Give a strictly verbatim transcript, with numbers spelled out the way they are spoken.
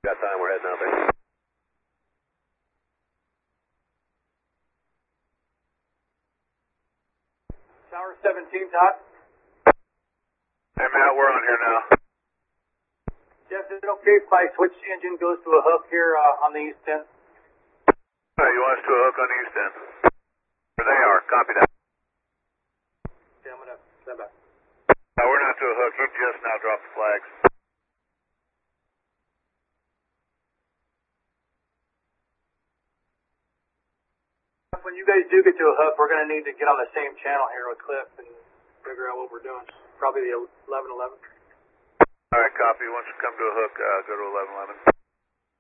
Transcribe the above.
Got time, we're heading out there. Tower seventeen, Todd. Hey, Matt, we're on here now. Jeff, is it okay if my switch engine goes to a hook here uh, on the east end? Uh, you want us to a hook on the east end? There they are, copy that. Okay, I'm going to stand back. No, we're not to a hook, he just now dropped the flags. When you guys do get to a hook, we're going to need to get on the same channel here with Cliff and figure out what we're doing. Probably the eleven eleven. All right, copy. Once you come to a hook, uh, go to eleven eleven.